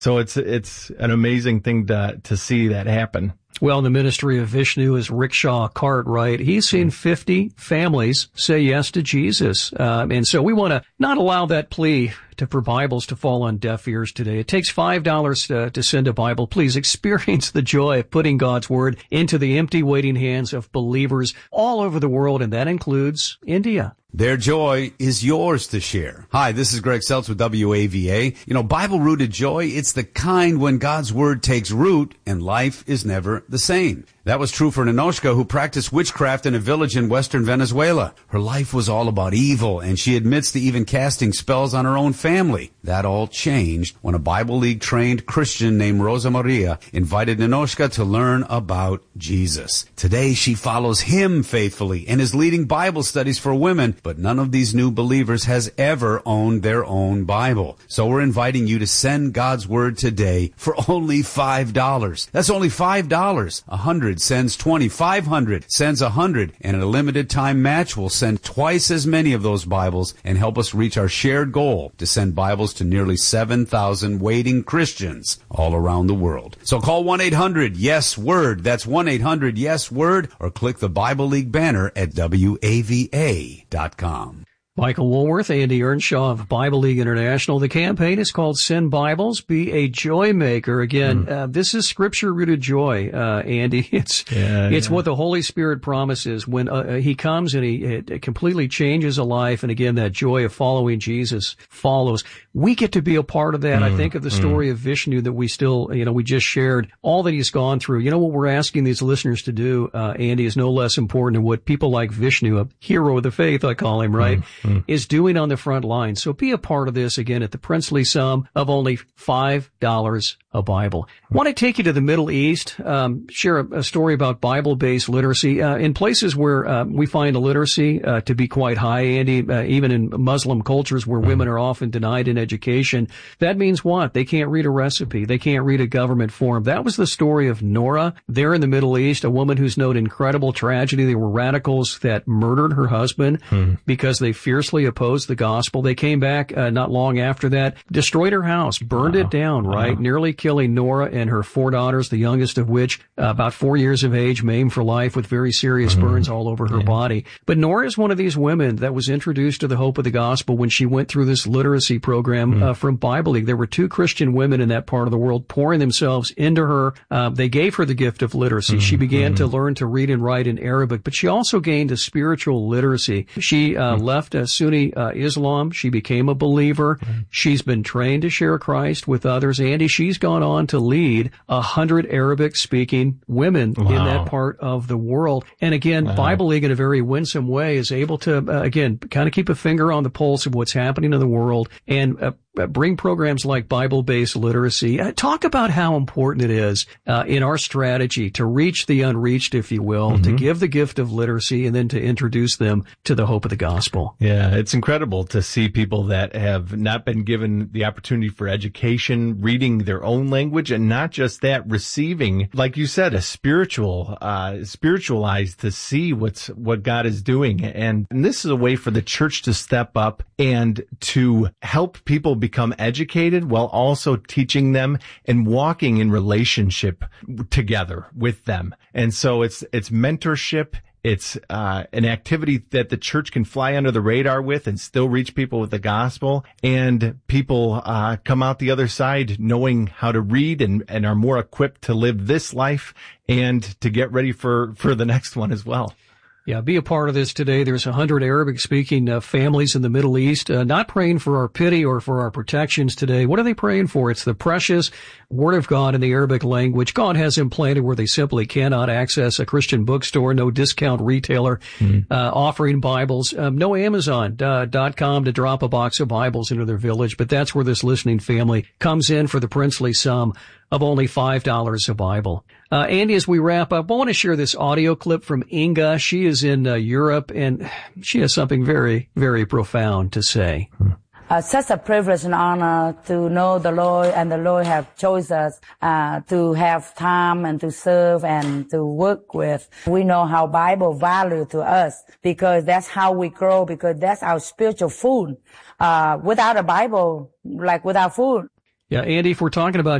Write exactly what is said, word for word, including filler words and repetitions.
So it's it's an amazing thing to to see that happen. Well, in the ministry of Vishnu is Rickshaw Cartwright. He's seen fifty families say yes to Jesus. Um, and so we want to not allow that plea to, for Bibles to fall on deaf ears today. It takes five dollars to, to send a Bible. Please experience the joy of putting God's Word into the empty, waiting hands of believers all over the world, and that includes India. Their joy is yours to share. Hi, this is Greg Seltz with W A V A. You know, Bible-rooted joy, it's the kind when God's Word takes root and life is never the same. That was true for Ninoshka, who practiced witchcraft in a village in western Venezuela. Her life was all about evil, and she admits to even casting spells on her own family. That all changed when a Bible League-trained Christian named Rosa Maria invited Ninoshka to learn about Jesus. Today, she follows him faithfully and is leading Bible studies for women, but none of these new believers has ever owned their own Bible. So we're inviting you to send God's Word today for only five dollars. That's only five dollars. A hundred sends twenty, five hundred sends a hundred, and in a limited time match will send twice as many of those Bibles and help us reach our shared goal to send Bibles to nearly seven thousand waiting Christians all around the world. So call one eight hundred yes word. That's one eight hundred yes word, or click the Bible League banner at W A V A dot com. Michael Woolworth, Andy Earnshaw of Bible League International. The campaign is called Send Bibles, Be a Joy Maker. Again, mm. uh, this is scripture-rooted joy, uh, Andy. It's yeah, it's yeah. what the Holy Spirit promises when uh, he comes and he it completely changes a life. And again, that joy of following Jesus follows. We get to be a part of that. Mm. I think of the story mm. of Vishnu that we still, you know, we just shared, all that he's gone through. You know, what we're asking these listeners to do, uh, Andy, is no less important than what people like Vishnu, a hero of the faith, I call him, right? Mm. Mm. is doing on the front line. So be a part of this again at the princely sum of only five dollars a Bible. I want to take you to the Middle East, um, share a, a story about Bible-based literacy. Uh, in places where uh, we find illiteracy uh, to be quite high, Andy, uh, even in Muslim cultures where women are often denied in education, that means what? They can't read a recipe. They can't read a government form. That was the story of Nora there in the Middle East, a woman who's known incredible tragedy. There were radicals that murdered her husband hmm. because they fiercely opposed the gospel. They came back uh, not long after that, destroyed her house, burned wow. it down, right? Wow. Nearly killing Nora and her four daughters, the youngest of which, uh, about four years of age, maimed for life with very serious mm-hmm. burns all over her yeah. body. But Nora is one of these women that was introduced to the hope of the gospel when she went through this literacy program mm-hmm. uh, from Bible League. There were two Christian women in that part of the world pouring themselves into her. Uh, they gave her the gift of literacy. Mm-hmm. She began mm-hmm. to learn to read and write in Arabic, but she also gained a spiritual literacy. She uh, mm-hmm. left uh, Sunni uh, Islam. She became a believer. Mm-hmm. She's been trained to share Christ with others. Andy, she's gone on to lead a hundred Arabic-speaking women wow. in that part of the world. And again, wow. Bible League in a very winsome way is able to, uh, again, kind of keep a finger on the pulse of what's happening in the world and uh, bring programs like Bible-based literacy. Uh, talk about how important it is uh, in our strategy to reach the unreached, if you will, mm-hmm. to give the gift of literacy and then to introduce them to the hope of the gospel. Yeah, it's incredible to see people that have not been given the opportunity for education, reading their own language, and not just that, receiving, like you said, a spiritual, uh, spiritualized to see what's, what God is doing. And, and this is a way for the church to step up and to help people become educated while also teaching them and walking in relationship together with them. And so it's, it's mentorship. It's uh an activity that the church can fly under the radar with and still reach people with the gospel. And people uh come out the other side knowing how to read and, and are more equipped to live this life and to get ready for, for the next one as well. Yeah, be a part of this today. There's a hundred Arabic-speaking uh, families in the Middle East, uh, not praying for our pity or for our protections today. What are they praying for? It's the precious Word of God in the Arabic language. God has implanted where they simply cannot access a Christian bookstore, no discount retailer mm-hmm. uh, offering Bibles, um, no Amazon uh, dot com to drop a box of Bibles into their village. But that's where this listening family comes in for the princely sum of only five dollars a Bible. Uh, Andy, as we wrap up, I want to share this audio clip from Inga. She is in uh, Europe, and she has something very, very profound to say. Uh, such a privilege and honor to know the Lord, and the Lord have chosen us uh, to have time and to serve and to work with. We know how Bible value to us because that's how we grow, because that's our spiritual food. Uh, without a Bible, like without food, Yeah, Andy, if we're talking about